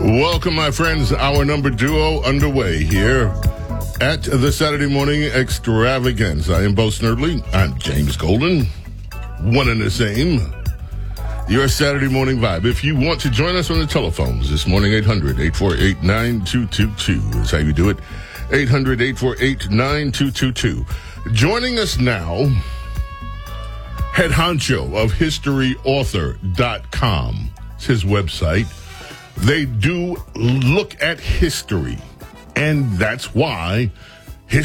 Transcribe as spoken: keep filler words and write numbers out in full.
Welcome, my friends. Our number duo underway here at the Saturday Morning Extravaganza. I am Bo Snerdley. I'm James Golden. One and the same. Your Saturday morning vibe. If you want to join us on the telephones this morning, eight hundred, eight four eight, nine two two two is how you do it. eight hundred, eight four eight, nine two two two. Joining us now, head honcho of history author dot com. It's his website. They do look at history, and that's why